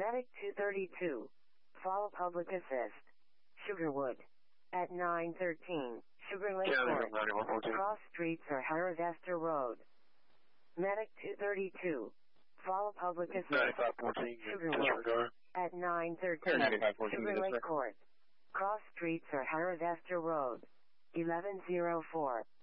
Medic 232. Follow public assist. Sugarwood. At 913, Sugar Lake Court. Cross streets or Harvester Road. Medic 232. Follow public assist. 9514, Sugarwood. At 913, Sugar Lake Court. Cross streets or Harvester Road. 1104.